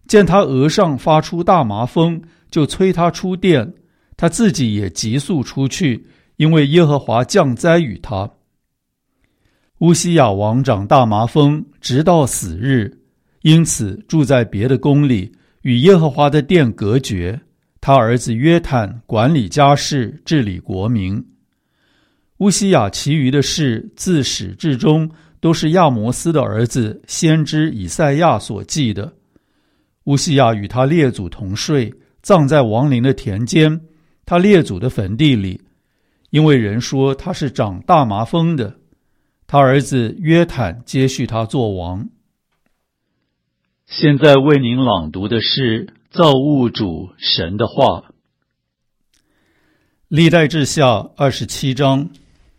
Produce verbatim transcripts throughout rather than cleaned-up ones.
见他额上发出大麻风，就催他出殿，他自己也急速出去，因为耶和华降灾与他。乌西雅王长大麻风，直到死日，因此住在别的宫里，与耶和华的殿隔绝。他儿子约坦管理家事，治理国民。乌西雅其余的事，自始至终都是亚摩斯的儿子先知以赛亚所记的。乌西雅与他列祖同睡，葬在王陵的田间，他列祖的坟地里，因为人说他是长大麻风的。他儿子约坦接续他做王。现在为您朗读的是造物主神的话。历代志下二十七章。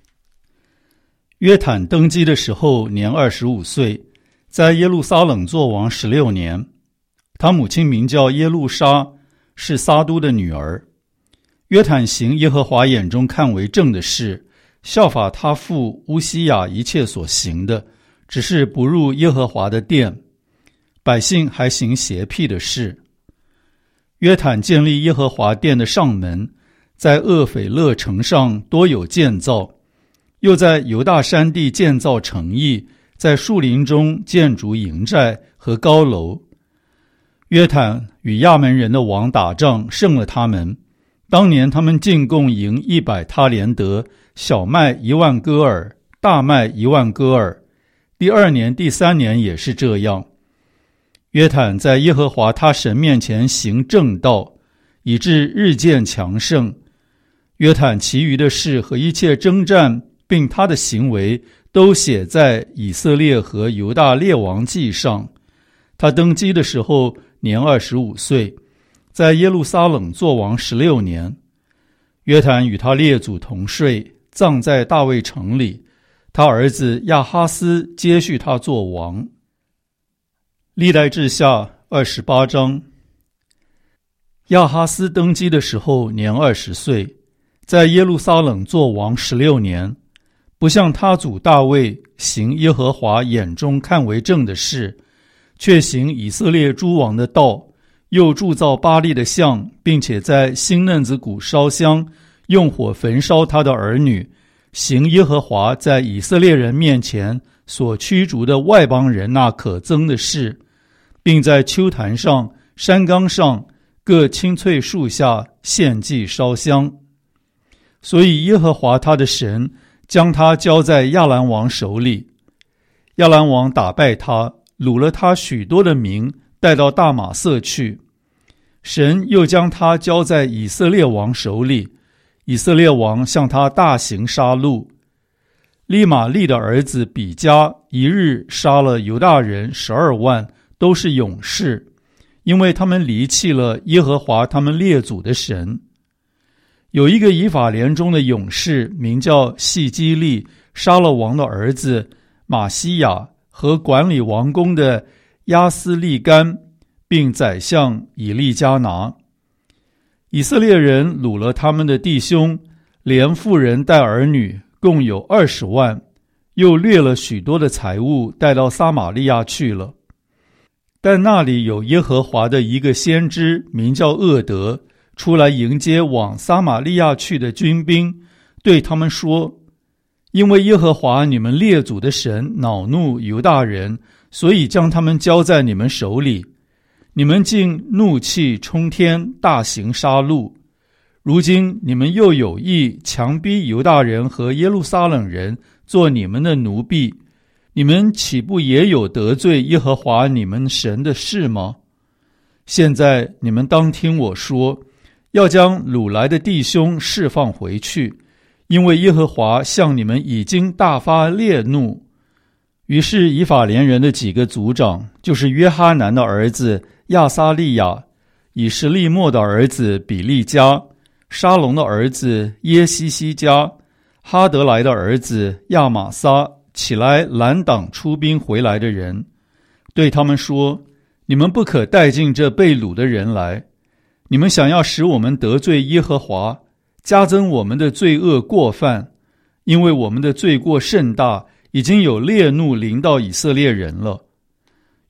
约坦登基的时候年二十五岁，在耶路撒冷做王十六年。他母亲名叫耶路沙，是撒都的女儿。约坦行耶和华眼中看为正的事，效法他父乌西雅一切所行的，只是不入耶和华的殿。百姓还行邪僻的事。约坦建立耶和华殿的上门，在厄斐勒城上多有建造，又在犹大山地建造城邑，在树林中建筑营寨和高楼。约坦与亚门人的王打仗，胜了他们。当年他们进贡营一百他连得，小麦一万戈尔，大麦一万戈尔。第二年、第三年也是这样。约坦在耶和华他神面前行正道，以致日渐强盛。约坦其余的事和一切征战，并他的行为，都写在以色列和犹大列王记上。他登基的时候年二十五岁，在耶路撒冷做王十六年。约坦与他列祖同睡，葬在大卫城里。他儿子亚哈斯接续他做王。历代志下二十八章。亚哈斯登基的时候年二十岁，在耶路撒冷做王十六年。不像他祖大卫行耶和华眼中看为正的事，却行以色列诸王的道，又铸造巴力的像，并且在新嫩子谷烧香，用火焚烧他的儿女，行耶和华在以色列人面前所驱逐的外邦人那可憎的事，并在丘坛上、山冈上各青翠树下献祭烧香。所以耶和华他的神将他交在亚兰王手里。亚兰王打败他，掳了他许多的民，带到大马色去。神又将他交在以色列王手里，以色列王向他大行杀戮。利玛利的儿子比加一日杀了犹大人十二万，都是勇士，因为他们离弃了耶和华他们列祖的神。有一个以法莲中的勇士名叫细基利，杀了王的儿子马西亚和管理王宫的亚斯利干，并宰相以利加拿。以色列人掳了他们的弟兄，连妇人带儿女，共有二十万，又掠了许多的财物，带到撒玛利亚去了。但那里有耶和华的一个先知，名叫厄德，出来迎接往撒玛利亚去的军兵，对他们说：因为耶和华你们列祖的神恼怒犹大人，所以将他们交在你们手里。你们竟怒气冲天，大行杀戮。如今你们又有意强逼犹大人和耶路撒冷人做你们的奴婢，你们岂不也有得罪耶和华你们神的事吗？现在你们当听我说，要将掳来的弟兄释放回去，因为耶和华向你们已经大发烈怒。于是以法莲人的几个族长，就是约哈南的儿子亚撒利亚，以实利末的儿子比利加，沙龙的儿子耶西西加，哈德莱的儿子亚玛撒，起来拦挡出兵回来的人，对他们说：你们不可带进这被掳的人来，你们想要使我们得罪耶和华，加增我们的罪恶过犯，因为我们的罪过甚大，已经有烈怒临到以色列人了。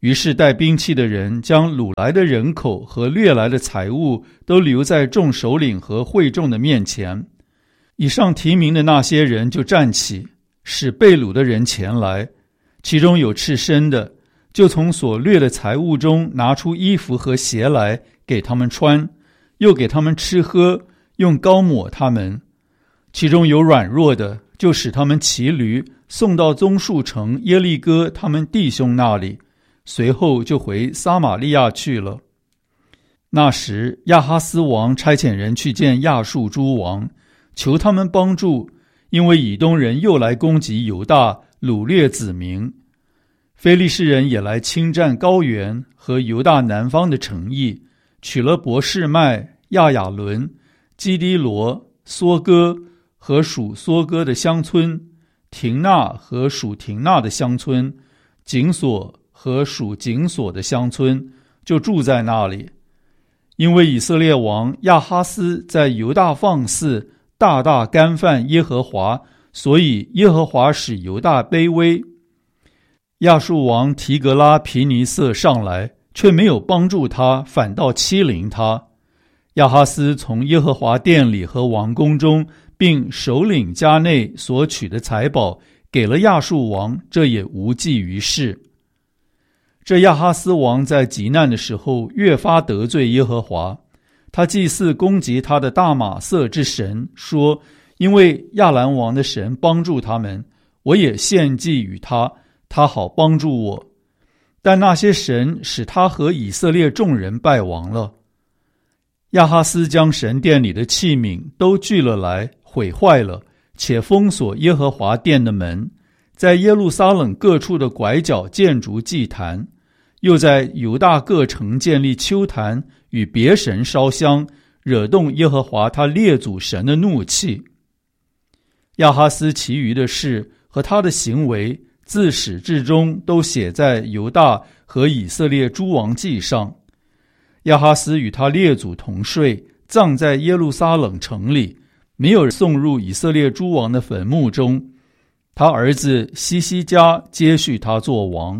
于是带兵器的人将掳来的人口和掠来的财物都留在众首领和会众的面前。以上提名的那些人就站起，使被掳的人前来，其中有赤身的，就从所掠的财物中拿出衣服和鞋来给他们穿，又给他们吃喝，用膏抹他们。其中有软弱的，就使他们骑驴送到棕树城耶利哥他们弟兄那里，随后就回撒玛利亚去了。那时亚哈斯王差遣人去见亚述诸王，求他们帮助，因为以东人又来攻击犹大，掳掠子民。非利士人也来侵占高原和犹大南方的城邑，取了伯示麦、亚雅伦、基低罗、梭哥和属梭哥的乡村，廷纳和属廷纳的乡村，紧索和属紧索的乡村，就住在那里。因为以色列王亚哈斯在犹大放肆，大大干犯耶和华，所以耶和华使犹大卑微。亚述王提格拉皮尼瑟上来，却没有帮助他，反倒欺凌他。亚哈斯从耶和华殿里和王宫中并首领家内所取的财宝给了亚述王，这也无济于事。这亚哈斯王在极难的时候越发得罪耶和华，他祭祀攻击他的大马色之神，说：因为亚兰王的神帮助他们，我也献祭与他，他好帮助我。但那些神使他和以色列众人败亡了。亚哈斯将神殿里的器皿都聚了来，毁坏了，且封锁耶和华殿的门，在耶路撒冷各处的拐角建筑祭坛，又在犹大各城建立丘坛，与别神烧香，惹动耶和华他列祖神的怒气。亚哈斯其余的事和他的行为，自始至终都写在犹大和以色列诸王记上。亚哈斯与他列祖同睡，葬在耶路撒冷城里，没有送入以色列诸王的坟墓中。他儿子西西家接续他做王。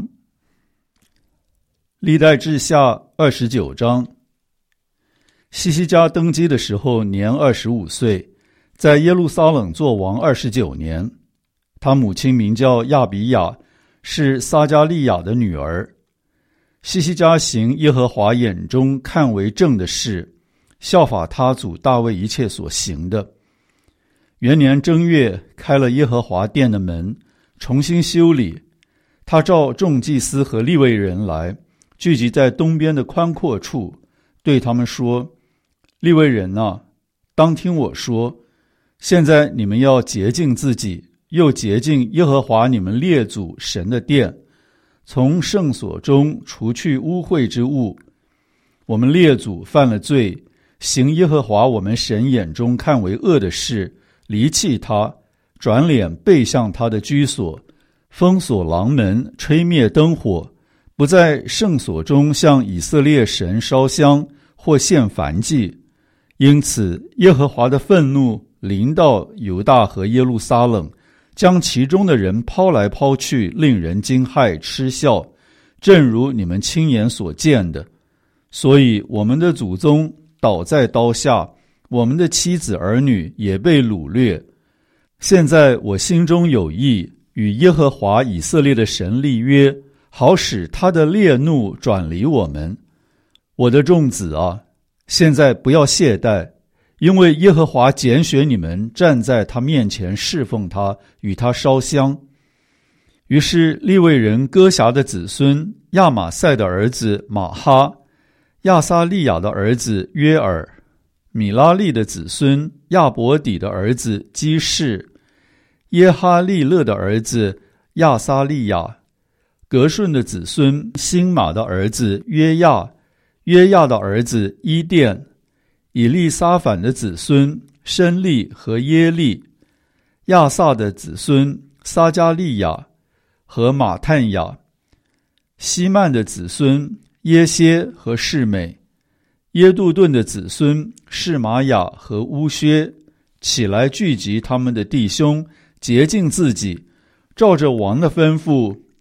历代志下二十九章。西西家登基的时候年二十五岁，在耶路撒冷做王二十九年。他母亲名叫亚比雅，是撒迦利亚的女儿。西西家行耶和华眼中看为正的事，效法他祖大卫一切所行的。元年正月，开了耶和华殿的门，重新修理。他召众祭司和利未人来，聚集在东边的宽阔处，对他们说：利未人啊，当听我说，现在你们要洁净自己，又洁净耶和华你们列祖神的殿，从圣所中除去污秽之物。我们列祖犯了罪，行耶和华我们神眼中看为恶的事，离弃他，转脸背向他的居所，封锁廊门，吹灭灯火，不在圣所中向以色列神烧香或献燔祭。因此耶和华的愤怒临到犹大和耶路撒冷，将其中的人抛来抛去，令人惊骇嗤笑，正如你们亲眼所见的。所以我们的祖宗倒在刀下，我们的妻子儿女也被掳掠。现在我心中有意，与耶和华以色列的神立约，好使他的烈怒转离我们。我的众子啊，现在不要懈怠，因为耶和华拣选你们站在他面前侍奉他，与他烧香。于是利未人哥辖的子孙亚玛赛的儿子马哈，亚撒利亚的儿子约尔，米拉利的子孙亚伯底的儿子基士，耶哈利勒的儿子亚撒利亚，革顺的子孙辛玛的儿子约亚，约亚的儿子伊甸，以利撒反的子孙申利和耶利，亚萨的子孙撒迦利亚和马探雅，希曼的子孙耶歇和示美，耶杜顿的子孙示玛雅和乌薛，起来聚集他们的弟兄，洁净自己，照着王的吩咐，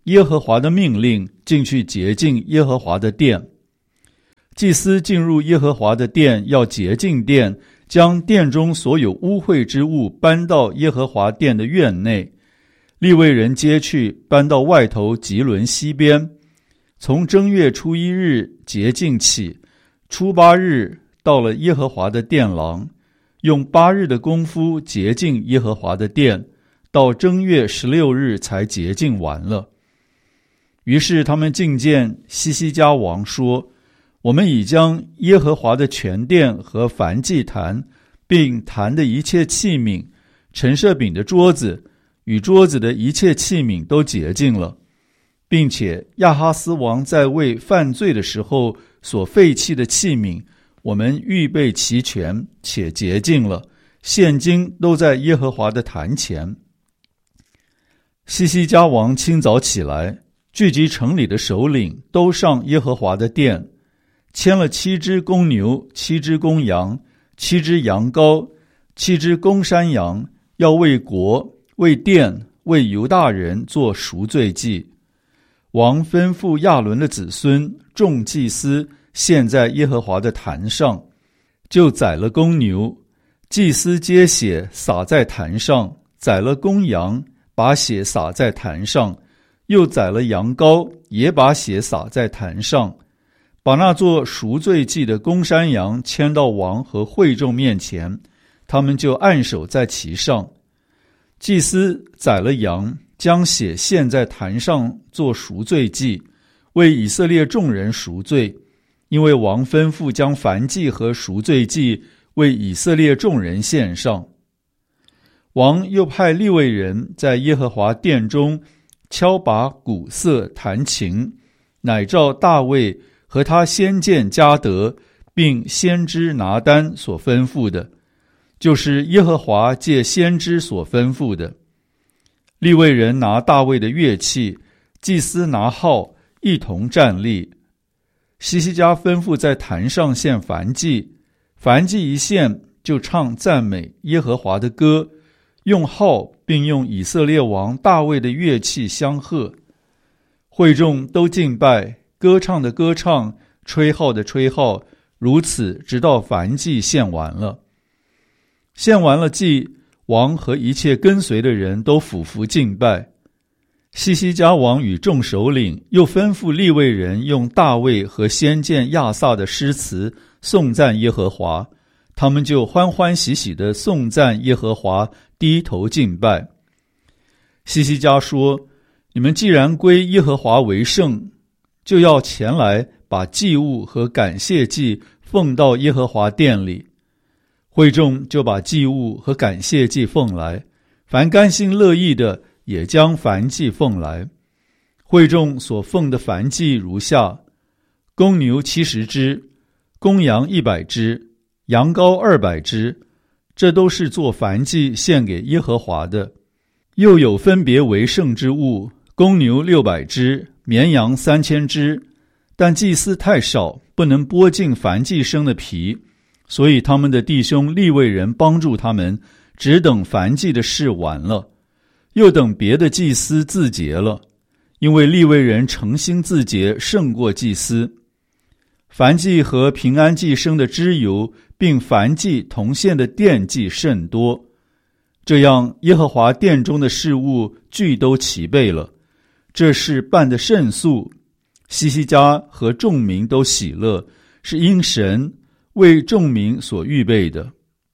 耶和华的命令进去洁净耶和华的殿。祭司进入耶和华的殿，要洁净殿，将殿中所有污秽之物搬到耶和华殿的院内。利未人接去，搬到外头极伦西边。从正月初一日洁净起，初八日到了耶和华的殿廊，用八日的功夫洁净耶和华的殿，到正月十六日才洁净完了。于是他们进见西西家王说，我们已将耶和华的全殿和燔祭坛，并坛的一切器皿，陈设饼的桌子与桌子的一切器皿都洁净了，并且亚哈斯王在位犯罪的时候所废弃的器皿，我们预备齐全且洁净了，现今都在耶和华的坛前。西西家王清早起来，聚集城里的首领，都上耶和华的殿，牵了七只公牛，七只公羊，七只羊羔，七只公山羊，要为国、为殿、为犹大人做赎罪祭。王吩咐亚伦的子孙众祭司献在耶和华的坛上，就宰了公牛，祭司接血洒在坛上，宰了公羊，把血洒在坛上，又宰了羊羔，也把血洒在坛上，把那做赎罪祭的公山羊牵到王和会众面前，他们就按手在其上。祭司宰了羊，将血献在坛上做赎罪祭，为以色列众人赎罪，因为王吩咐将燔祭和赎罪祭为以色列众人献上。王又派利未人在耶和华殿中敲拔、鼓瑟、弹琴，乃照大卫和他先见迦得并先知拿单所吩咐的，就是耶和华借先知所吩咐的。利未人拿大卫的乐器，祭司拿号，一同站立。西西家吩咐在坛上献燔祭，燔祭一献，就唱赞美耶和华的歌，用号并用以色列王大卫的乐器相和。会众都敬拜，歌唱的歌唱，吹号的吹号，如此直到燔祭献完了。献完了祭，王和一切跟随的人都俯伏敬拜。西西家王与众首领又吩咐利未人用大卫和先见亚萨的诗词颂赞耶和华，他们就欢欢喜喜地颂赞耶和华，低头敬拜。西西家说，你们既然归耶和华为圣，就要前来把祭物和感谢祭奉到耶和华殿里。会众就把祭物和感谢祭奉来，凡甘心乐意的也将燔祭奉来。会众所奉的燔祭如下：公牛七十只，公羊一百只，羊羔二百只，这都是做燔祭献给耶和华的。又有分别为圣之物，公牛六百只，绵羊三千只，但祭司太少，不能剥尽燔祭生的皮，所以他们的弟兄利未人帮助他们，只等燔祭的事完了，又等别的祭司自洁了，因为利未人诚心自洁胜过祭司。燔祭和平安祭生的脂油，并燔祭同献的奠祭甚多，这样耶和华殿中的事物俱都齐备了。这事办得甚速，西西家和众民都喜乐，是因神为众民所预备的。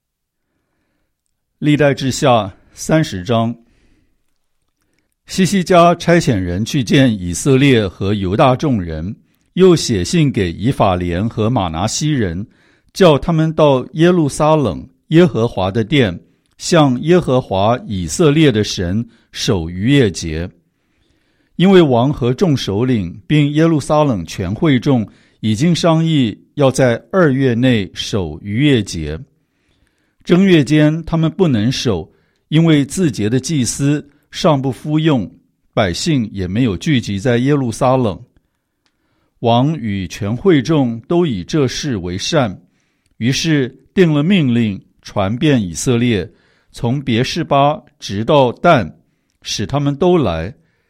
历代志下三十章。西西家差遣人去见以色列和犹大众人，又写信给以法莲和玛拿西人，叫他们到耶路撒冷耶和华的殿，向耶和华以色列的神守逾越节。因为王和众首领并耶路撒冷全会众已经商议，要在二月内守逾越节。正月间他们不能守，因为自节的祭司尚不敷用，百姓也没有聚集在耶路撒冷。王与全会众都以这事为善，于是定了命令，传遍以色列，从别是巴直到但，使他们都来，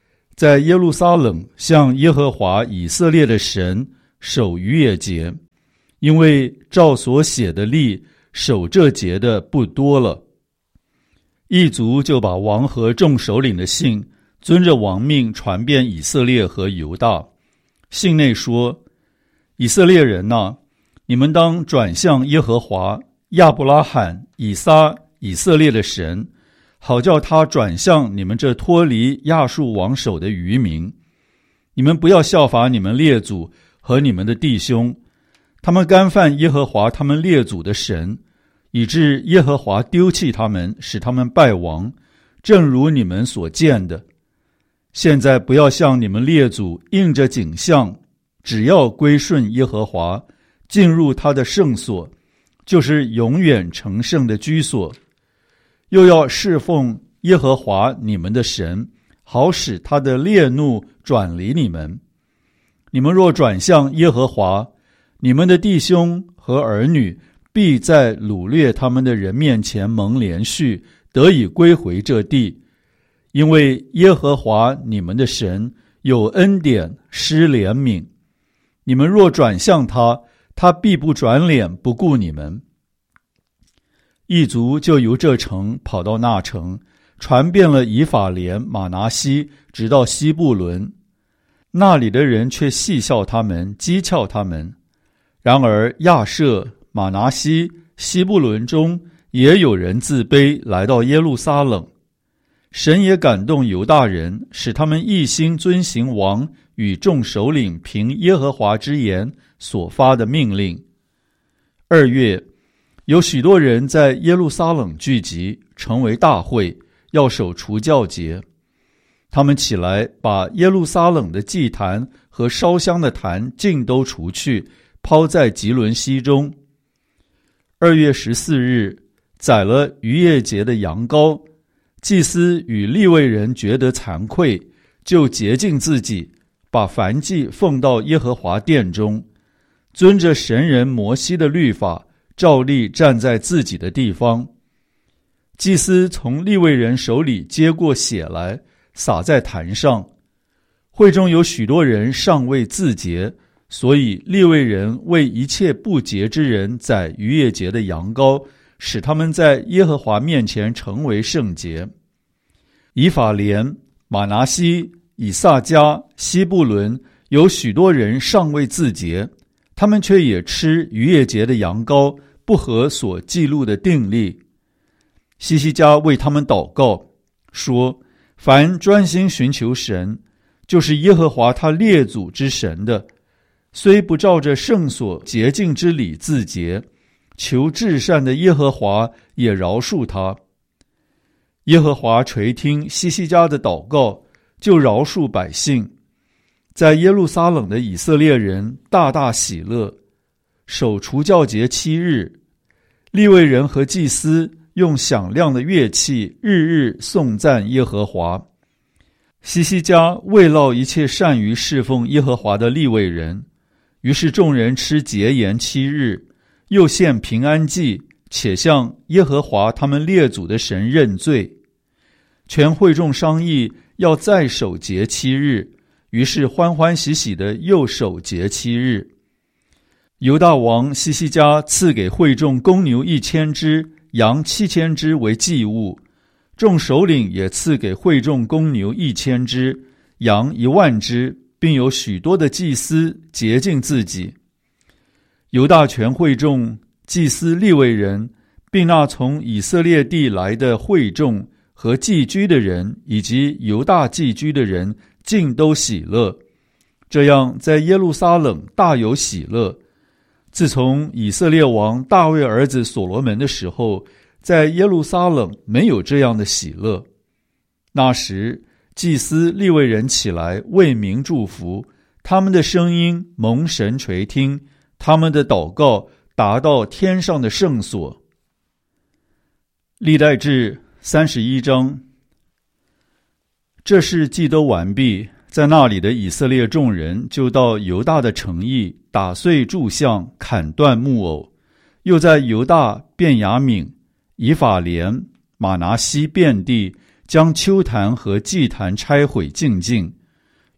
在耶路撒冷向耶和华以色列的神守逾越节，因为照所写的例，守这节的不多了。异族就把王和众首领的信遵着王命传遍以色列和犹大。信内说：以色列人哪，你们当转向耶和华亚伯拉罕、以撒、以色列的神，好叫他转向你们这脱离亚述王手的余民。你们不要效法你们列祖和你们的弟兄，他们干犯耶和华他们列祖的神，以致耶和华丢弃他们，使他们败亡，正如你们所见的。现在不要像你们列祖应着景象，只要归顺耶和华，进入他的圣所，就是永远成圣的居所，又要侍奉耶和华你们的神，好使他的烈怒转离你们。你们若转向耶和华，你们的弟兄和儿女必在掳掠他们的人面前蒙连续，得以归回这地，因为耶和华你们的神有恩典，施怜悯。你们若转向他，他必不转脸不顾你们。异族就由这城跑到那城，传遍了以法莲、马拿西，直到西布伦。那里的人却戏笑他们，讥诮他们。然而亚设、马拿西、西布伦中也有人自卑，来到耶路撒冷。神也感动犹大人，使他们一心遵行王与众首领凭耶和华之言所发的命令。二月，有许多人在耶路撒冷聚集，成为大会，要守除酵节。他们起来，把耶路撒冷的祭坛和烧香的坛尽都除去，抛在吉伦溪中。二月十四日，宰了逾越节的羊羔，祭司与利未人觉得惭愧，就洁净自己，把燔祭奉到耶和华殿中，遵着神人摩西的律法，照例站在自己的地方。祭司从利未人手里接过血来，洒在坛上。会中有许多人尚未自洁，所以利未人为一切不洁之人宰逾越节的羊羔，使他们在耶和华面前成为圣洁。以法莲、马拿西、以萨迦、西布伦有许多人尚未自洁，他们却也吃逾越节的羊羔，不合所记录的定例。西西家为他们祷告，说：凡专心寻求神，就是耶和华他列祖之神的，虽不照着圣所洁净之礼自洁，求至善的耶和华也饶恕他。耶和华垂听西西家的祷告，就饶恕百姓。在耶路撒冷的以色列人大大喜乐，守除酵节七日。利未人和祭司用响亮的乐器，日日颂赞耶和华。西西家慰劳一切善于侍奉耶和华的利未人，于是众人吃节筵七日，又献平安祭，且向耶和华他们列祖的神认罪。全会众商议要再守节七日，于是欢欢喜喜的又守节七日。犹大王西西家赐给会众公牛一千只，羊七千只为祭物，众首领也赐给会众公牛一千只，羊一万只，并有许多的祭司洁净自己。犹大全会众、祭司利未人，并那从以色列地来的会众和寄居的人，以及犹大寄居的人，尽都喜乐。这样在耶路撒冷大有喜乐。自从以色列王大卫儿子所罗门的时候，在耶路撒冷没有这样的喜乐。那时祭司利未人起来为民祝福，他们的声音蒙神垂听，他们的祷告达到天上的圣所。历代志三十一章。这事既都完毕，在那里的以色列众人就到犹大的城邑，打碎柱像，砍断木偶，又在犹大、便雅悯、以法莲、马拿西遍地，将丘坛和祭坛拆毁净尽，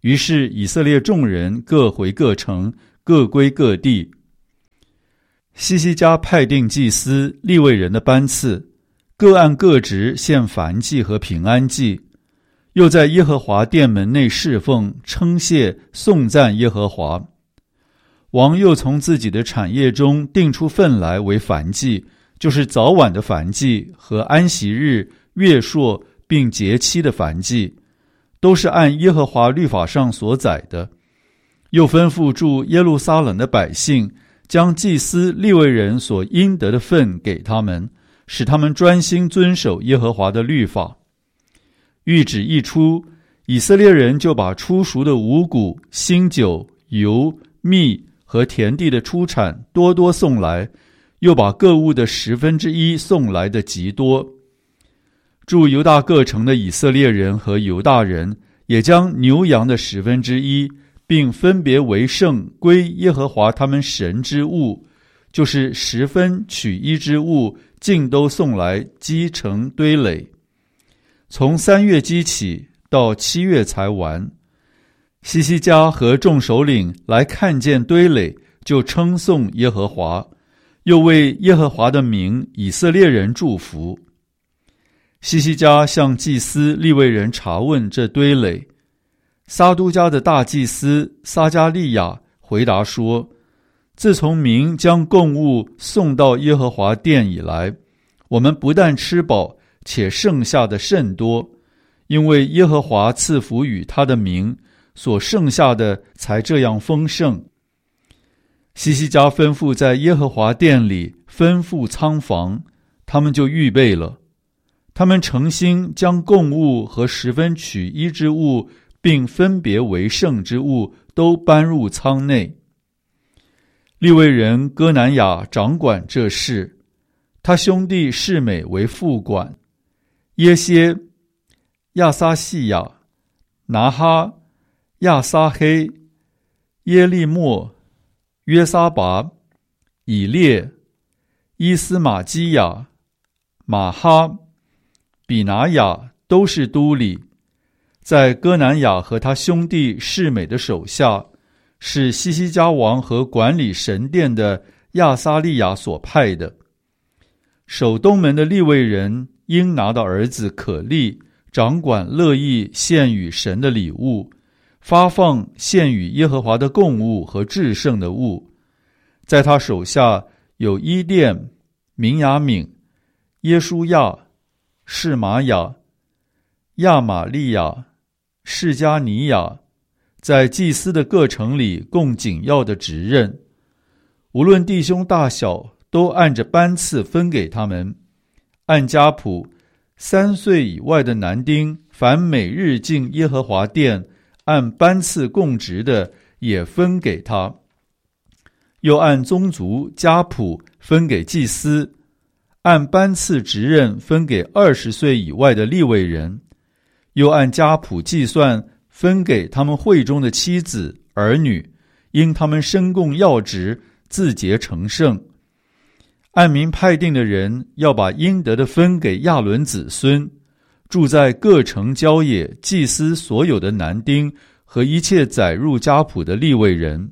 于是以色列众人各回各城，各归各地。西西家派定祭司利未人的班次，各按各职献燔祭和平安祭，又在耶和华殿门内侍奉，称谢颂赞耶和华。王又从自己的产业中定出份来为燔祭，就是早晚的燔祭和安息日、月朔并节期的燔祭，都是按耶和华律法上所载的。又吩咐住耶路撒冷的百姓，将祭司利未人所应得的份给他们，使他们专心遵守耶和华的律法。谕旨一出，以色列人就把初熟的五谷、新酒、油、蜜和田地的出产多多送来，又把各物的十分之一送来的极多。住犹大各城的以色列人和犹大人也将牛羊的十分之一，并分别为圣归耶和华他们神之物，就是十分取一之物，尽都送来积成堆垒。从三月积起，到七月才完。西西家和众首领来看见堆垒，就称颂耶和华，又为耶和华的名以色列人祝福。西西家向祭司利未人查问这堆垒，撒都家的大祭司撒加利亚回答说：自从民将供物送到耶和华殿以来，我们不但吃饱，且剩下的甚多，因为耶和华赐福与他的民，所剩下的才这样丰盛。西西家吩咐在耶和华殿里吩咐仓房，他们就预备了。他们诚心将供物和十分取一之物，并分别为圣之物，都搬入仓内。利未人哥南雅掌管这事，他兄弟示美为副管，耶歇、亚撒细亚、拿哈、亚撒黑、耶利末、约撒拔、以列、伊斯玛基亚、马哈、比拿雅都是都里，在哥南雅和他兄弟示美的手下，是西西家王和管理神殿的亚撒利亚所派的。守东门的利未人应拿的儿子可利掌管乐意献与神的礼物，发放献与耶和华的供物和至圣的物。在他手下有伊甸、明雅敏、耶书亚、示玛雅、亚玛利亚、示迦尼亚，在祭司的各城里供紧要的职任，无论弟兄大小，都按着班次分给他们。按家谱，三岁以外的男丁，凡每日进耶和华殿按班次供职的，也分给他。又按宗族家谱分给祭司，按班次职任分给二十岁以外的利未人，又按家谱计算分给他们会中的妻子儿女，因他们身供要职，自洁成圣。按名派定的人要把应得的分给亚伦子孙，住在各城郊野祭司所有的男丁和一切载入家谱的利未人。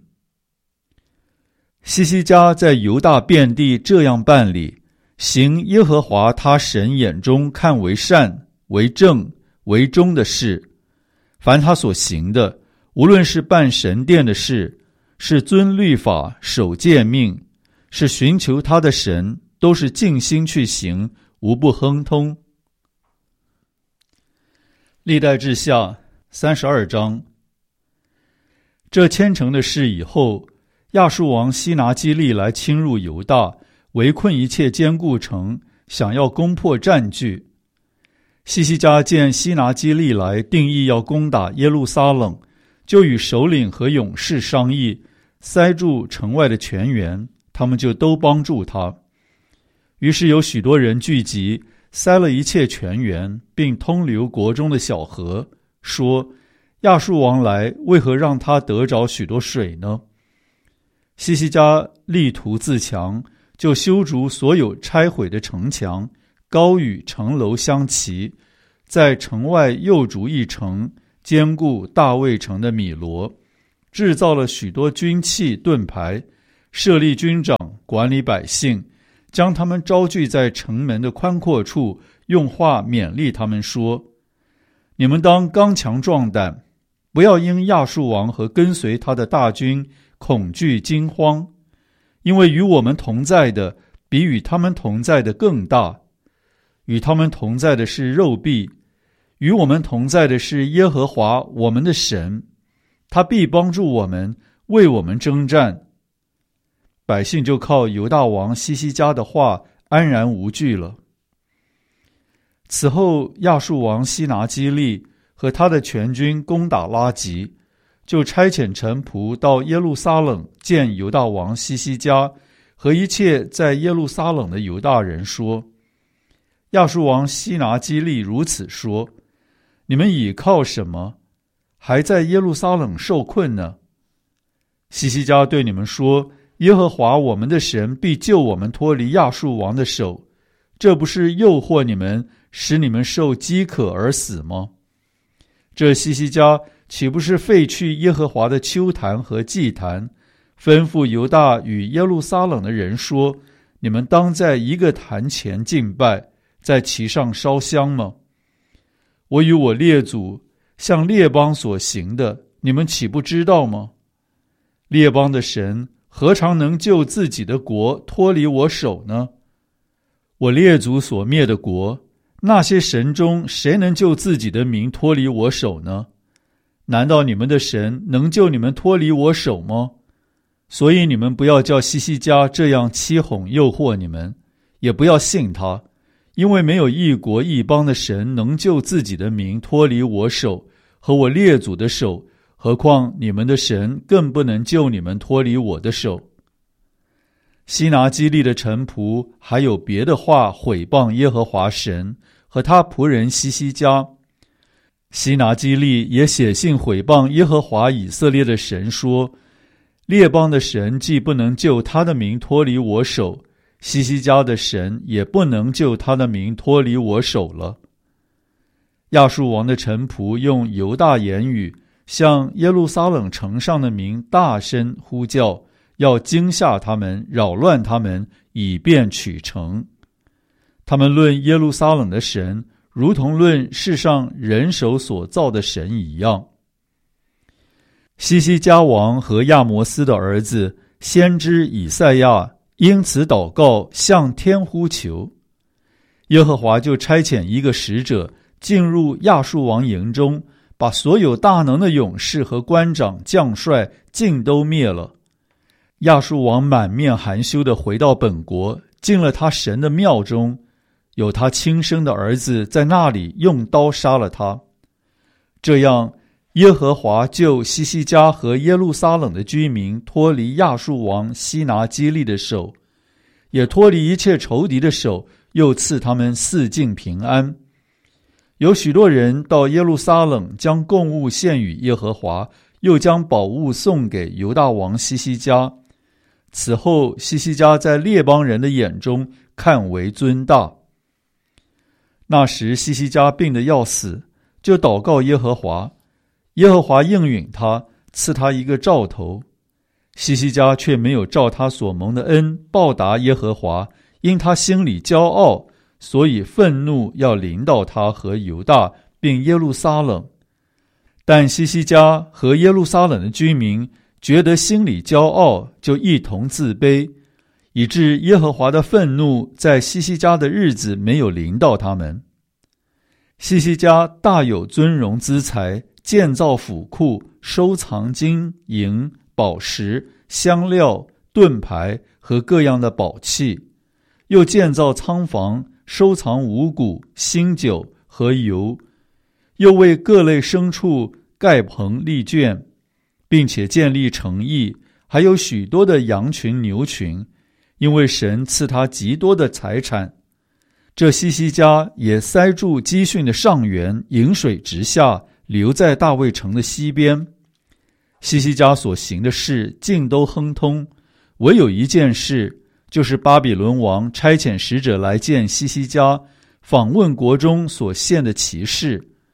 西西家在犹大遍地这样办理，行耶和华他神眼中看为善、为正、为忠的事。凡他所行的，无论是办神殿的事，是遵律法、守诫命，是寻求他的神，都是尽心去行，无不亨通。历代志下三十二章。这千城的事以后，亚述王西拿基利来侵入犹大，围困一切坚固城，想要攻破占据。西西家见西拿基利来，定义要攻打耶路撒冷，就与首领和勇士商议，塞住城外的泉源，他们就都帮助他。于是有许多人聚集，塞了一切泉源，并通流国中的小河，说：亚述王来，为何让他得着许多水呢？西西家力图自强，就修筑所有拆毁的城墙，高与城楼相齐，在城外又筑一城， 坚固大卫城的米罗，制造了许多军器盾牌，设立军长管理百姓，将他们招聚在城门的宽阔处，用话勉励他们说：你们当刚强壮胆，不要因亚述王和跟随他的大军恐惧惊慌，因为与我们同在的比与他们同在的更大。与他们同在的是肉臂，与我们同在的是耶和华我们的神，他必帮助我们，为我们征战。百姓就靠犹大王西西家的话安然无惧了。此后亚述王西拿基立和他的全军攻打拉吉，就差遣臣仆到耶路撒冷见犹大王西西家和一切在耶路撒冷的犹大人说：亚述王西拿基立如此说，你们倚靠什么，还在耶路撒冷受困呢？西西家对你们说：耶和华我们的神必救我们脱离亚述王的手，这不是诱惑你们，使你们受饥渴而死吗？这西西家岂不是废去耶和华的丘坛和祭坛，吩咐犹大与耶路撒冷的人说：你们当在一个坛前敬拜，在其上烧香吗？我与我列祖向列邦所行的，你们岂不知道吗？列邦的神何尝能救自己的国脱离我手呢？我列祖所灭的国，那些神中谁能救自己的民脱离我手呢？难道你们的神能救你们脱离我手吗？所以你们不要叫西西家这样欺哄诱惑你们，也不要信他，因为没有一国一邦的神能救自己的民脱离我手和我列祖的手，何况你们的神更不能救你们脱离我的手。西拿基立的臣仆还有别的话毁谤耶和华神和他仆人西西家。西拿基立也写信毁谤耶和华以色列的神说：列邦的神既不能救他的民脱离我手，西西家的神也不能救他的民脱离我手了。亚述王的臣仆用犹大言语向耶路撒冷城上的民大声呼叫，要惊吓他们，扰乱他们，以便取城。他们论耶路撒冷的神，如同论世上人手所造的神一样。西西家王和亚摩斯的儿子先知以赛亚因此祷告，向天呼求。耶和华就差遣一个使者进入亚述王营中，把所有大能的勇士和官长将帅尽都灭了。亚述王满面含羞地回到本国，进了他神的庙中，有他亲生的儿子在那里用刀杀了他。这样耶和华救西西家和耶路撒冷的居民脱离亚述王西拿基立的手，也脱离一切仇敌的手，又赐他们四境平安。有许多人到耶路撒冷，将供物献与耶和华，又将宝物送给犹大王西西家。此后西西家在列邦人的眼中看为尊大。那时西西家病得要死，就祷告耶和华，耶和华应允他，赐他一个兆头。西西家却没有照他所蒙的恩报答耶和华，因他心里骄傲，所以愤怒要临到他和犹大并耶路撒冷。但西西家和耶路撒冷的居民觉得心里骄傲，就一同自卑，以致耶和华的愤怒在西西家的日子没有临到他们。西西家大有尊荣资财，建造府库，收藏金银宝石、香料、盾牌和各样的宝器，又建造仓房，收藏五谷、新酒和油，又为各类牲畜盖棚立圈，并且建立城邑，还有许多的羊群牛群，因为神赐他极多的财产。这西西家也塞住基训的上源，引水直下，流在大卫城的西边。西西家所行的事尽都亨通，唯有一件事，就是巴比伦王差遣使者来见西西家，访问国中所献的奇事。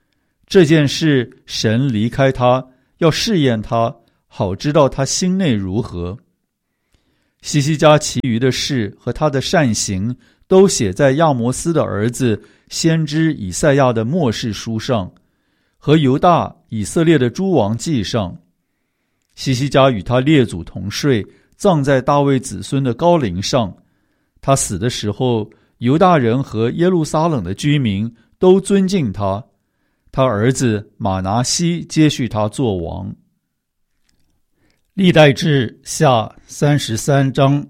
这件事神离开他，要试验他，好知道他心内如何。希西家其余的事和他的善行都写在亚摩斯的儿子先知以赛亚的末世书上，和犹大以色列的诸王记上。希西家与他列祖同睡，葬在大卫子孙的高陵上。他死的时候，犹大人和耶路撒冷的居民都尊敬他。他儿子马拿西接续他做王。历代志下三十三章。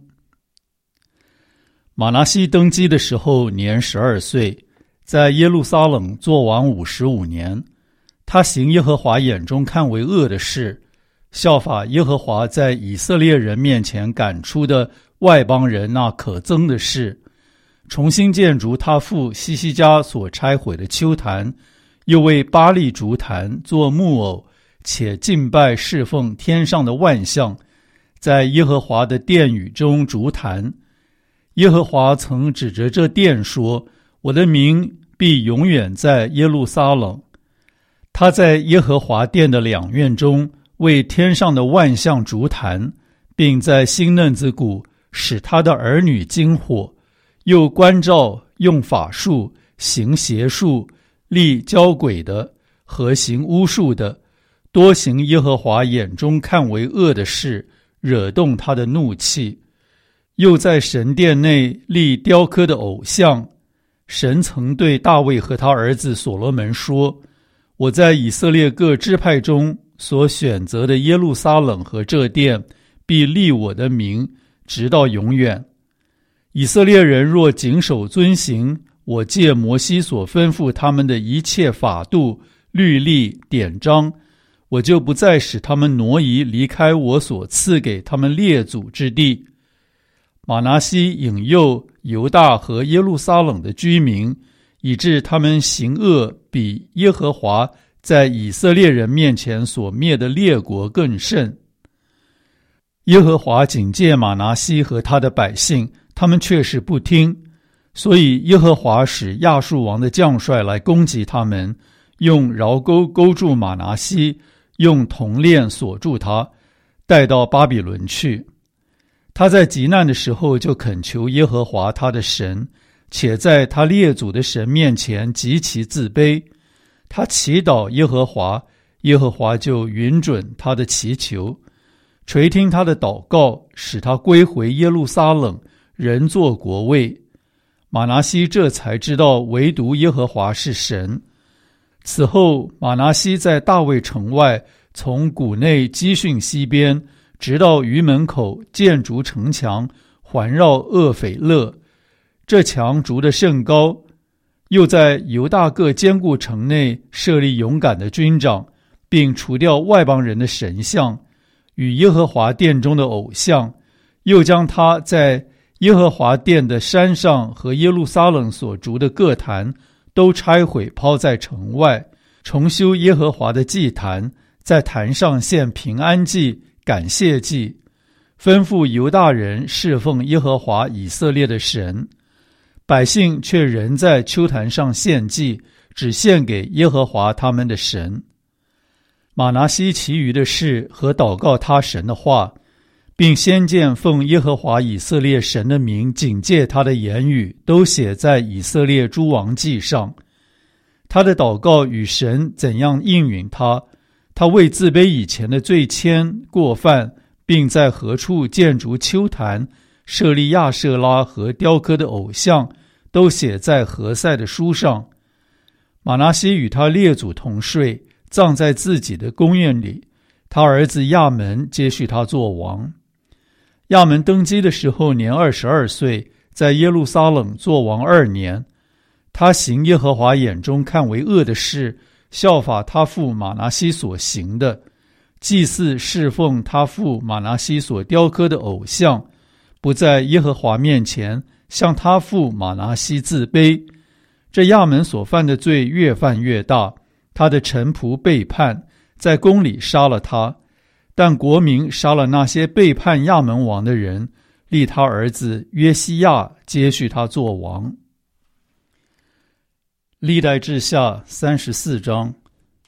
马拿西登基的时候年十二岁，在耶路撒冷做王五十五年。他行耶和华眼中看为恶的事，效法耶和华在以色列人面前赶出的外邦人那可憎的事，重新建筑他父希西家所拆毁的丘坛，又为巴力筑坛做木偶，且敬拜侍奉天上的万象，在耶和华的殿宇中筑坛。耶和华曾指着这殿说，我的名必永远在耶路撒冷。他在耶和华殿的两院中为天上的万象筑坛，并在新嫩子谷使他的儿女经火，又关照用法术、行邪术、立交鬼的和行巫术的，多行耶和华眼中看为恶的事，惹动他的怒气。又在神殿内立雕刻的偶像。神曾对大卫和他儿子所罗门说，我在以色列各支派中所选择的耶路撒冷和这殿，必立我的名，直到永远。以色列人若谨守遵行我借摩西所吩咐他们的一切法度、律例、典章，我就不再使他们挪移离开我所赐给他们列祖之地。马拿西引诱犹大和耶路撒冷的居民，以致他们行恶比耶和华在以色列人面前所灭的列国更甚。耶和华警戒马拿西和他的百姓，他们却是不听，所以耶和华使亚述王的将帅来攻击他们，用桡钩勾住马拿西，用铜链锁住他，带到巴比伦去。他在极难的时候就恳求耶和华他的神，且在他列祖的神面前极其自卑。他祈祷耶和华，耶和华就允准他的祈求，垂听他的祷告，使他归回耶路撒冷，人作国位。马拿西这才知道唯独耶和华是神。此后，马拿西在大卫城外，从谷内基训西边，直到鱼门口，建筑城墙，环绕厄斐勒。这墙筑得甚高。又在犹大各坚固城内设立勇敢的军长，并除掉外邦人的神像与耶和华殿中的偶像，又将他在耶和华殿的山上和耶路撒冷所筑的各坛都拆毁，抛在城外，重修耶和华的祭坛，在坛上献平安祭、感谢祭，吩咐犹大人侍奉耶和华以色列的神。百姓却仍在丘坛上献祭，只献给耶和华他们的神。马拿西其余的事和祷告他神的话，并先见奉耶和华以色列神的名警戒他的言语，都写在以色列诸王记上。他的祷告与神怎样应允他，他为自卑以前的罪愆过犯，并在何处建筑丘坛，设立亚舍拉和雕刻的偶像，都写在何塞的书上。马拿西与他列祖同睡，葬在自己的宫院里。他儿子亚门接续他做王。亚门登基的时候年二十二岁，在耶路撒冷做王二年。他行耶和华眼中看为恶的事，效法他父马拿西所行的，祭祀侍奉他父马拿西所雕刻的偶像，不在耶和华面前向他父马拿西自卑。这亚门所犯的罪越犯越大，他的臣仆背叛，在宫里杀了他。但国民杀了那些背叛亚门王的人，立他儿子约西亚接续他做王。历代志下三十四章。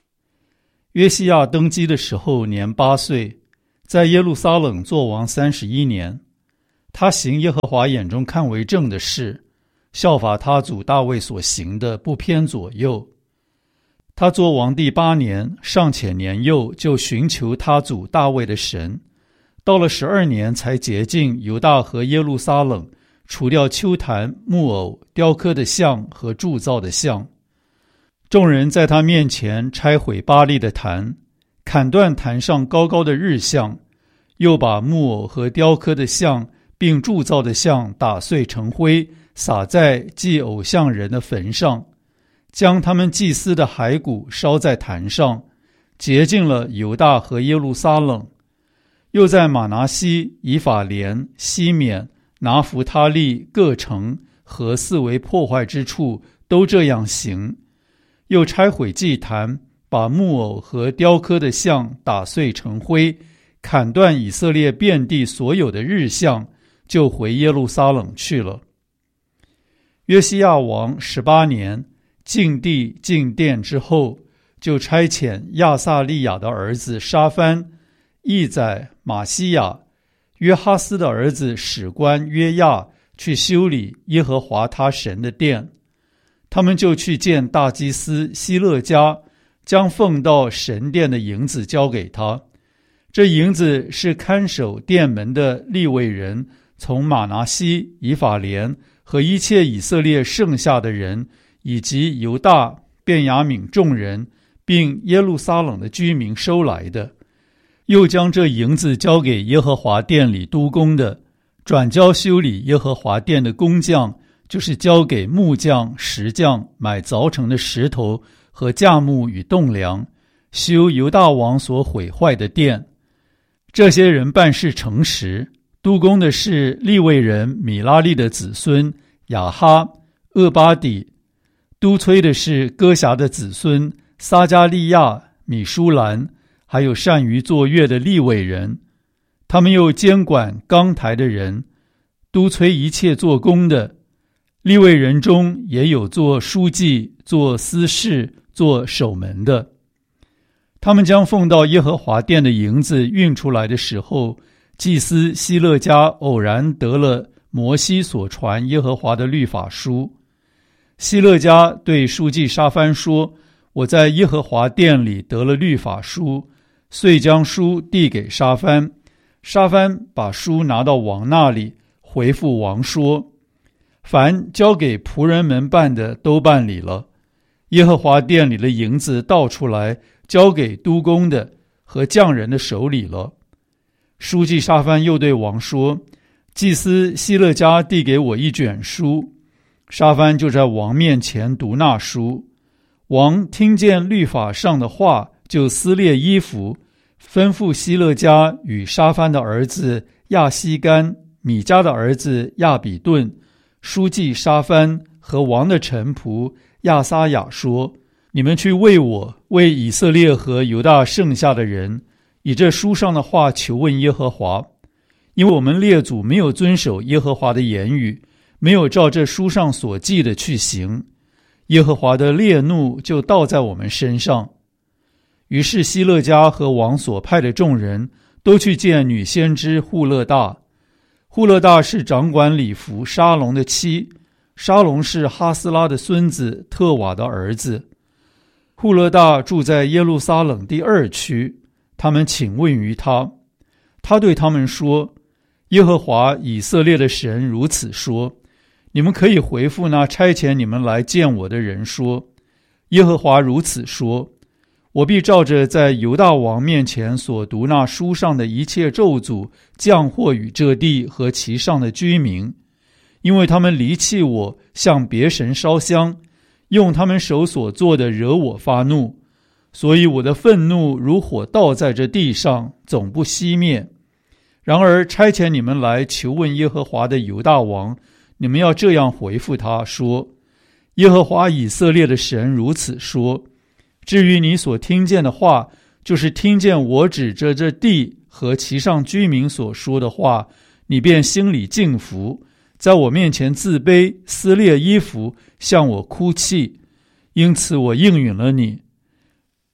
约西亚登基的时候年八岁，在耶路撒冷作王三十一年。他行耶和华眼中看为正的事，效法他祖大卫所行的，不偏左右。他作王第八年，尚且年幼，就寻求他祖大卫的神。到了十二年，才洁净犹大和耶路撒冷，除掉丘坛、木偶、雕刻的像和铸造的像。众人在他面前拆毁巴力的坛，砍断坛上高高的日像，又把木偶和雕刻的像并铸造的像打碎成灰，撒在祭偶像人的坟上，将他们祭司的骸骨烧在坛上，洁净了犹大和耶路撒冷。又在马拿西、以法莲、西缅、拿弗他利各城和四围破坏之处都这样行。又拆毁祭坛，把木偶和雕刻的像打碎成灰，砍断以色列遍地所有的日像，就回耶路撒冷去了。约西亚王十八年，进地进殿之后，就差遣亚撒利雅的儿子沙番、义宰、马西亚、约哈斯的儿子史官约亚去修理耶和华他神的殿。他们就去见大祭司希勒家，将奉到神殿的银子交给他。这银子是看守殿门的利未人从马拿西、以法莲和一切以色列剩下的人，以及犹大、便雅悯众人，并耶路撒冷的居民收来的。又将这银子交给耶和华殿里督工的，转交修理耶和华殿的工匠，就是交给木匠、石匠买凿成的石头和架木与栋梁，修犹大王所毁坏的殿。这些人办事诚实，督工的是利未人米拉利的子孙亚哈、厄巴底，督催的是歌辖的子孙撒加利亚、米舒兰，还有善于作乐的利未人。他们又监管钢台的人，督催一切做工的。利未人中也有做书记、做司事、做守门的。他们将奉到耶和华殿的银子运出来的时候，祭司希勒家偶然得了摩西所传耶和华的律法书。希勒家对书记沙番说：我在耶和华殿里得了律法书，遂将书递给沙番。沙番把书拿到王那里，回复王说：凡交给仆人们办的都办理了，耶和华殿里的银子倒出来，交给督工的和匠人的手里了。书记沙番又对王说：祭司希勒家递给我一卷书。沙番就在王面前读那书。王听见律法上的话，就撕裂衣服，吩咐希勒家与沙番的儿子亚西干、米迦的儿子亚比顿、书记沙番和王的臣仆亚撒雅说：你们去为我、为以色列和犹大剩下的人，以这书上的话求问耶和华，因为我们列祖没有遵守耶和华的言语，没有照这书上所记的去行，耶和华的烈怒就倒在我们身上。于是希勒家和王所派的众人都去见女先知户勒大。户勒大是掌管礼服沙龙的妻，沙龙是哈斯拉的孙子特瓦的儿子。户勒大住在耶路撒冷第二区，他们请问于他。他对他们说：耶和华以色列的神如此说，你们可以回复那差遣你们来见我的人说：耶和华如此说，我必照着在犹大王面前所读那书上的一切咒诅降祸与这地和其上的居民，因为他们离弃我，向别神烧香，用他们手所做的惹我发怒，所以我的愤怒如火倒在这地上，总不熄灭。然而差遣你们来求问耶和华的犹大王，你们要这样回复他说：耶和华以色列的神如此说，至于你所听见的话，就是听见我指着这地和其上居民所说的话，你便心里敬服，在我面前自卑，撕裂衣服，向我哭泣，因此我应允了你。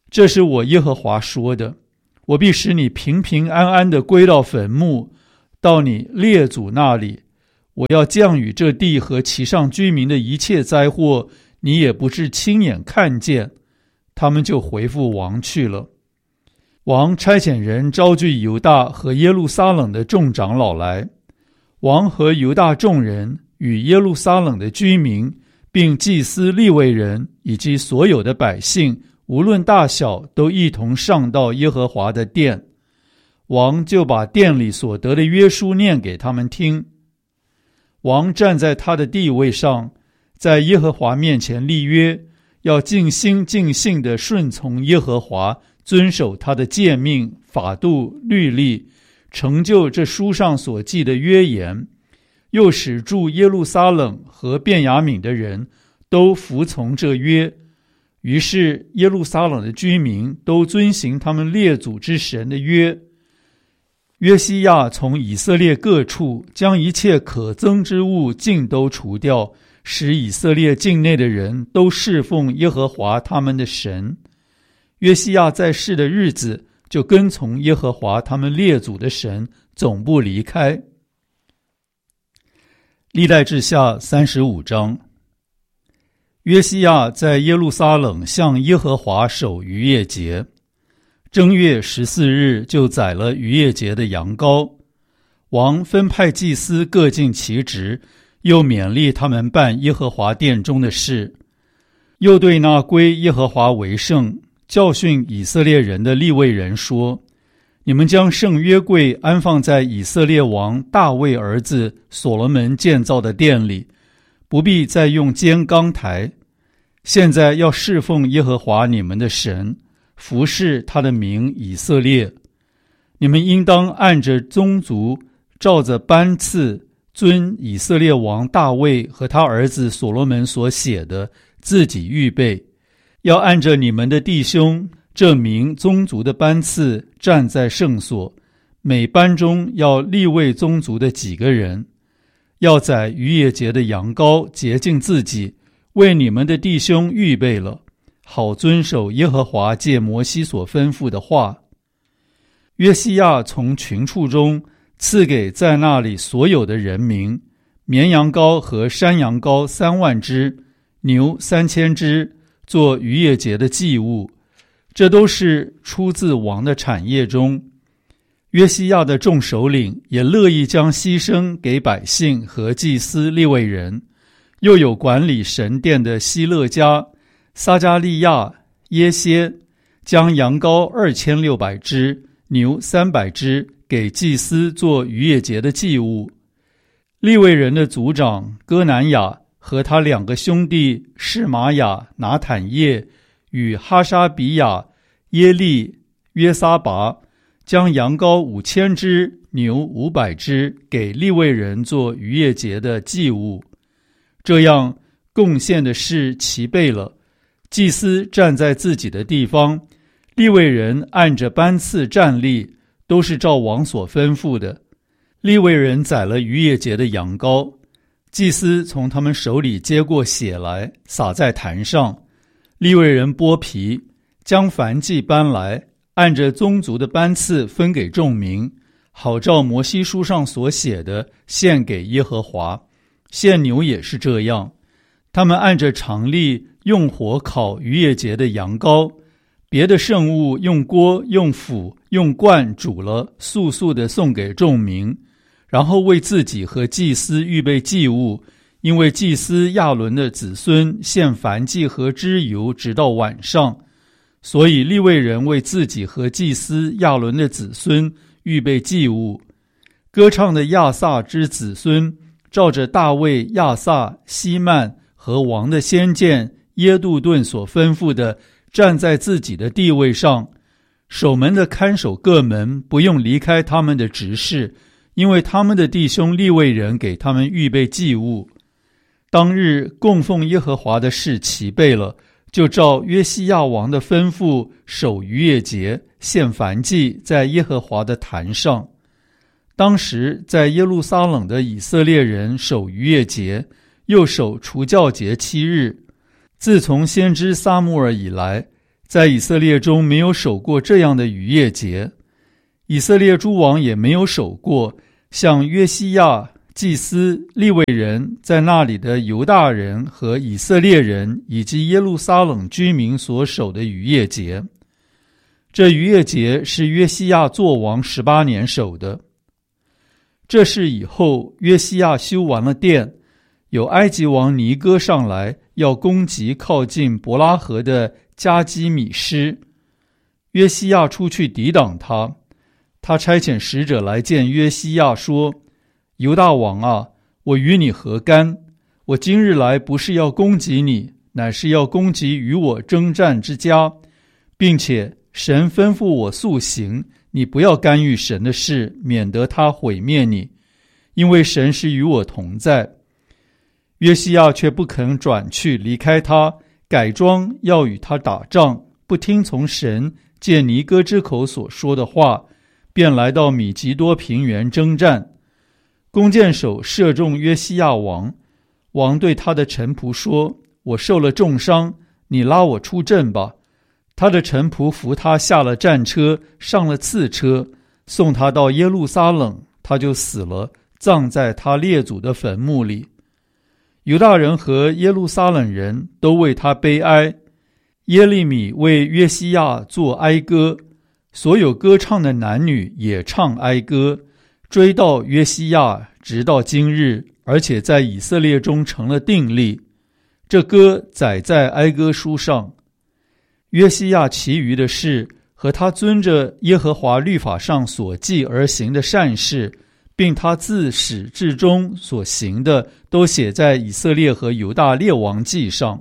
这是我耶和华说的，我必使你平平安安地归到坟墓，到你列祖那里。我要降雨这地和其上居民的一切灾祸，你也不是亲眼看见。他们就回复王去了。王差遣人招聚犹大和耶路撒冷的众长老来，王和犹大众人与耶路撒冷的居民，并祭司利未人以及所有的百姓，无论大小，都一同上到耶和华的殿。王就把殿里所得的约书念给他们听。王站在他的地位上，在耶和华面前立约，要尽心尽性地顺从耶和华，遵守他的诫命、法度、律例，成就这书上所记的约言，又使住耶路撒冷和便雅悯的人都服从这约。于是耶路撒冷的居民都遵行他们列祖之神的约。约西亚从以色列各处将一切可憎之物尽都除掉，使以色列境内的人都侍奉耶和华他们的神。约西亚在世的日子，就跟从耶和华他们列祖的神，总不离开。历代志下三十五章。约西亚在耶路撒冷向耶和华守逾越节，正月十四日就宰了逾越节的羊羔。王分派祭司各尽其职，又勉励他们办耶和华殿中的事，又对那归耶和华为圣、教训以色列人的利未人说：你们将圣约柜安放在以色列王大卫儿子所罗门建造的殿里，不必再用尖钢台。现在要侍奉耶和华你们的神，服侍他的名以色列。你们应当按着宗族，照着班次，遵以色列王大卫和他儿子所罗门所写的，自己预备，要按着你们的弟兄这名宗族的班次站在圣所，每班中要立位宗族的几个人，要宰逾越节的羊羔，洁净自己，为你们的弟兄预备了，好遵守耶和华借摩西所吩咐的话。约西亚从群畜中赐给在那里所有的人民，绵羊羔和山羊羔三万只，牛三千只，做逾越节的祭物。这都是出自王的产业中。约西亚的众首领也乐意将牺牲给百姓和祭司利未人，又有管理神殿的希勒家、撒加利亚、耶歇，将羊羔二千六百只，牛三百只，给祭司做逾越节的祭物。利未人的族长哥南雅和他两个兄弟示玛雅、拿坦叶与哈沙比亚、耶利、约撒拔，将羊羔五千只，牛五百只，给利未人做逾越节的祭物。这样贡献的事齐备了，祭司站在自己的地方，利未人按着班次站立，都是照王所吩咐的。利未人宰了逾越节的羊羔，祭司从他们手里接过血来，洒在坛上。利未人剥皮，将燔祭搬来，按着宗族的班次分给众民，好照摩西书上所写的献给耶和华。献牛也是这样，他们按着常例用火烤逾越节的羊羔，别的圣物用锅、用釜、用罐煮了，速速地送给众民，然后为自己和祭司预备祭物，因为祭司亚伦的子孙献燔祭和脂油直到晚上，所以利未人为自己和祭司亚伦的子孙预备祭物。歌唱的亚萨之子孙照着大卫、亚萨、希曼和王的先见耶杜顿所吩咐的，站在自己的地位上。守门的看守各门，不用离开他们的职事，因为他们的弟兄利未人给他们预备祭物。当日供奉耶和华的事齐备了，就照约西亚王的吩咐守逾越节，献燔祭在耶和华的坛上。当时在耶路撒冷的以色列人守逾越节，又守除酵节七日。自从先知撒母耳以来， 在以色列中没有守过这样的逾越节，以色列诸王也没有守过像约西亚、祭司、利未人在那里的犹大人和以色列人以及耶路撒冷居民所守的逾越节。这逾越节是约西亚作王十八年守的。这事以后，约西亚修完了殿，有埃及王尼哥上来要攻击靠近伯拉河的加基米施，约西亚出去抵挡他。他差遣使者来见约西亚说：犹大王啊，我与你何干？我今日来不是要攻击你，乃是要攻击与我征战之家，并且神吩咐我速行，你不要干预神的事，免得他毁灭你，因为神是与我同在。约西亚却不肯转去离开他，改装要与他打仗，不听从神借尼哥之口所说的话，便来到米吉多平原征战。弓箭手射中约西亚王，王对他的臣仆说：我受了重伤，你拉我出阵吧。他的臣仆扶他下了战车，上了次车，送他到耶路撒冷，他就死了，葬在他列祖的坟墓里。犹大人和耶路撒冷人都为他悲哀。耶利米为约西亚作哀歌，所有歌唱的男女也唱哀歌，追到约西亚，直到今日，而且在以色列中成了定例。这歌载在哀歌书上。约西亚其余的事和他遵着耶和华律法上所记而行的善事，并他自始至终所行的，都写在以色列和犹大列王记上。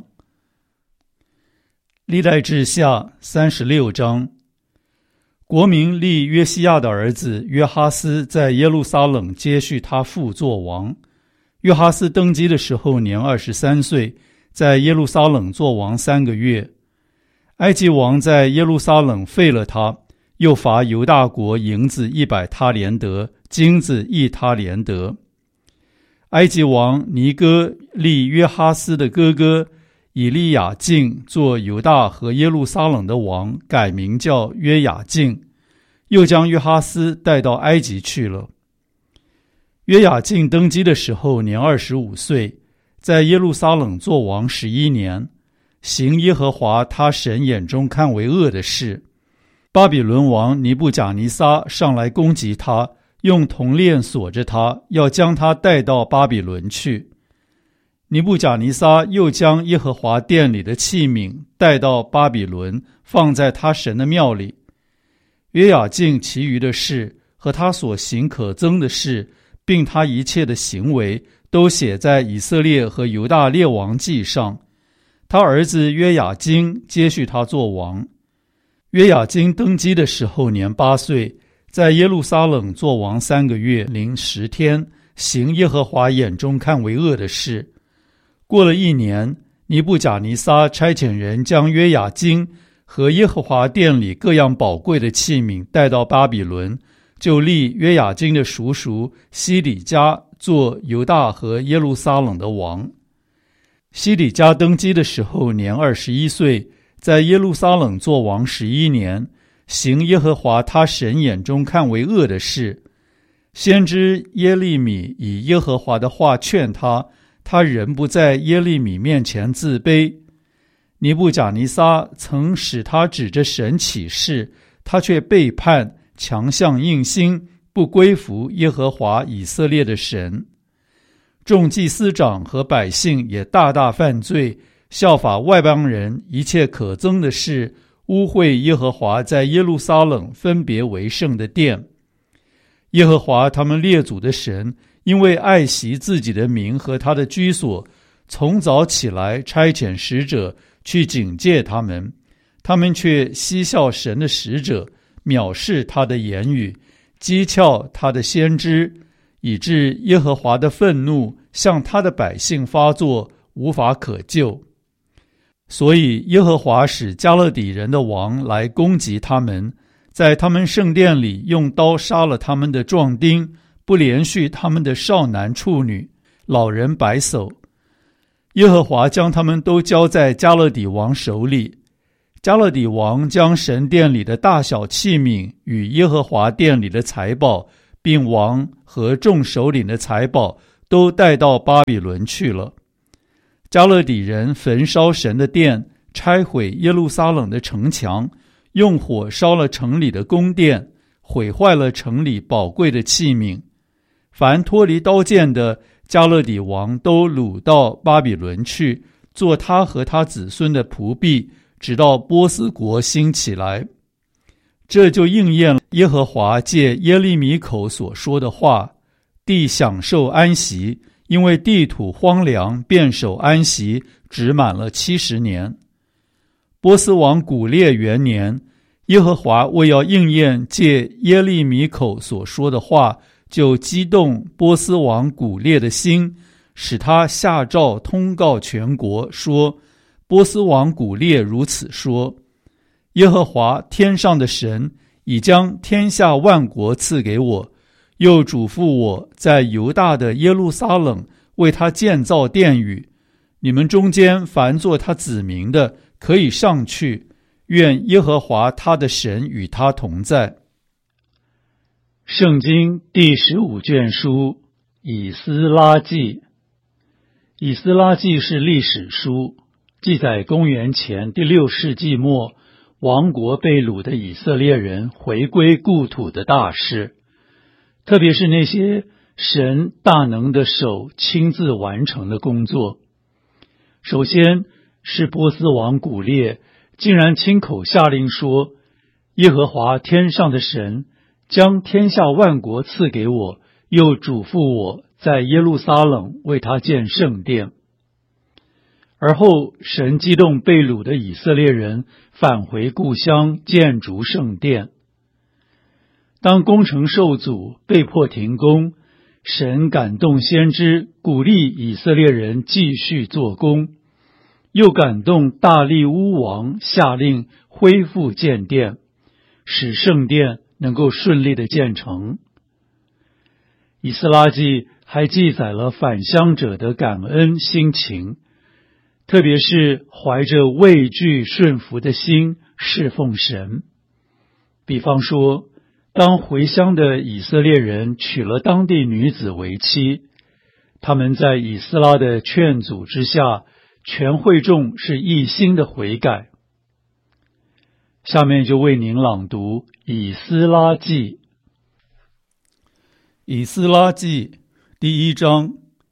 历代志下三十六章。国民立约西亚的儿子约哈斯在耶路撒冷接续他父作王。约哈斯登基的时候年二十三岁，在耶路撒冷作王三个月。埃及王在耶路撒冷废了他，又罚犹大国银子一百他连得，金子一他连得。埃及王尼哥立约哈斯的哥哥以利亚敬做犹大和耶路撒冷的王，改名叫约雅敬，又将约哈斯带到埃及去了。约雅敬登基的时候年二十五岁，在耶路撒冷作王十一年，行耶和华他神眼中看为恶的事。巴比伦王尼布甲尼撒上来攻击他，用铜链锁着他，要将他带到巴比伦去。尼布甲尼撒又将耶和华殿里的器皿带到巴比伦，放在他神的庙里。约雅敬其余的事和他所行可憎的事，并他一切的行为，都写在以色列和犹大列王记上。他儿子约雅斤接续他做王。约雅斤登基的时候年八岁，在耶路撒冷做王三个月零十天，行耶和华眼中看为恶的事。过了一年，尼布甲尼撒差遣人将约雅斤和耶和华殿里各样宝贵的器皿带到巴比伦，就立约雅斤的叔叔西底家做犹大和耶路撒冷的王。西底家登基的时候年二十一岁，在耶路撒冷做王十一年，行耶和华他神眼中看为恶的事。先知耶利米以耶和华的话劝他，他仍不在耶利米面前自卑。尼布甲尼撒曾使他指着神起誓，他却背叛，强项硬心，不归服耶和华以色列的神。众祭司长和百姓也大大犯罪，效法外邦人一切可憎的事，污秽耶和华在耶路撒冷分别为圣的殿。耶和华他们列祖的神因为爱惜自己的名和他的居所，从早起来差遣使者去警戒他们，他们却嬉笑神的使者，藐视他的言语，讥诮他的先知，以致耶和华的愤怒向他的百姓发作，无法可救。所以耶和华使加勒底人的王来攻击他们，在他们圣殿里用刀杀了他们的壮丁，不连续他们的少男处女、老人白叟。耶和华将他们都交在加勒底王手里。 迦勒底王将神殿里的大小器皿与耶和华殿里的财宝，并王和众首领的财宝都带到巴比伦去了。迦勒底人焚烧神的殿，拆毁耶路撒冷的城墙，用火烧了城里的宫殿，毁坏了城里宝贵的器皿。凡脱离刀剑的，迦勒底王都掳到巴比伦去，做他和他子孙的仆婢，直到波斯国兴起来。这就应验了耶和华借耶利米口所说的话：地享受安息，因为地土荒凉，便守安息，只满了七十年。波斯王古列元年，耶和华为要应验借耶利米口所说的话，就激动波斯王古列的心，使他下诏通告全国，说：波斯王古列如此说，耶和华天上的神已将天下万国赐给我，又嘱咐我在犹大的耶路撒冷为他建造殿宇。你们中间凡做他子民的，可以上去，愿耶和华他的神与他同在。圣经第十五卷书以斯拉记。以斯拉记是历史书，记载公元前第六世纪末亡国被掳的以色列人回归故土的大事，特别是那些神大能的手亲自完成的工作。首先是波斯王古列竟然亲口下令说，耶和华天上的神将天下万国赐给我，又嘱咐我在耶路撒冷为他建圣殿。而后神激动被掳的以色列人返回故乡，建筑圣殿。当工程受阻，被迫停工，神感动先知，鼓励以色列人继续做工，又感动大利乌王下令恢复建殿，使圣殿能够顺利的建成。以斯拉记还记载了返乡者的感恩心情，特别是怀着畏惧顺服的心侍奉神。比方说，当回乡的以色列人娶了当地女子为妻，他们在以斯拉的劝阻之下，全会众是一心的悔改。下面就为您朗读以斯拉记。以斯拉记第一章。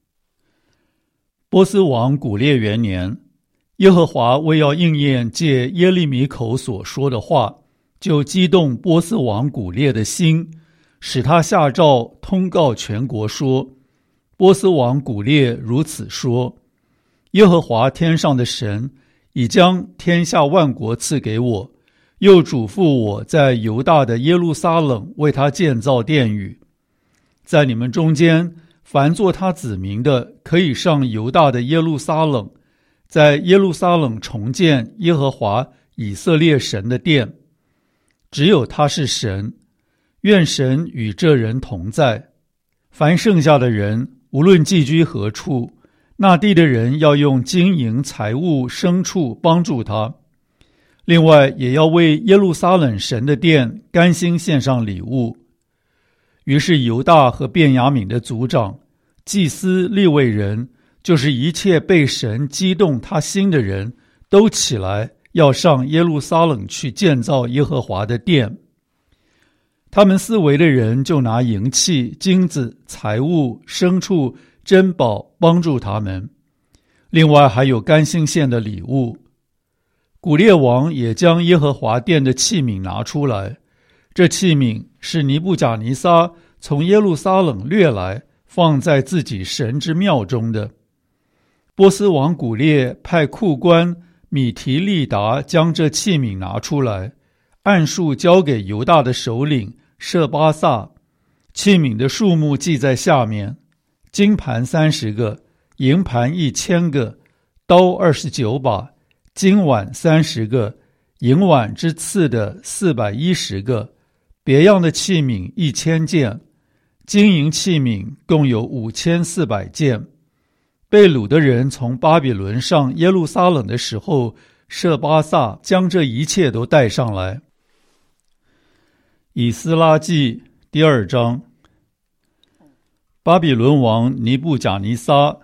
波斯王古列元年，耶和华为要应验借耶利米口所说的话，就激动波斯王古列的心，使他下诏通告全国说：波斯王古列如此说，耶和华天上的神已将天下万国赐给我，又嘱咐我在犹大的耶路撒冷为他建造殿宇。在你们中间凡做他子民的，可以上犹大的耶路撒冷，在耶路撒冷重建耶和华以色列神的殿。只有他是神，愿神与这人同在。凡剩下的人，无论寄居何处，那地的人要用金银财物牲畜帮助他。另外也要为耶路撒冷神的殿甘心献上礼物。于是犹大和便雅悯的族长、祭司、利未人，就是一切被神激动他心的人，都起来要上耶路撒冷去建造耶和华的殿。他们四围的人就拿银器、金子、财物、牲畜、珍宝帮助他们，另外还有甘心献的礼物。古列王也将耶和华殿的器皿拿出来，这器皿是尼布甲尼撒从耶路撒冷掠来，放在自己神之庙中的。波斯王古列派库官米提利达将这器皿拿出来，按数交给犹大的首领舍巴萨。器皿的数目记在下面：金盘三十个，银盘一千个，刀二十九把，金碗三十个，银碗之次的四百一十个，别样的器皿一千件，金银器皿共有五千四百件。被掳的人从巴比伦上耶路撒冷的时候， 舍巴萨将这一切都带上来。以斯拉记第二章。巴比伦王尼布甲尼撒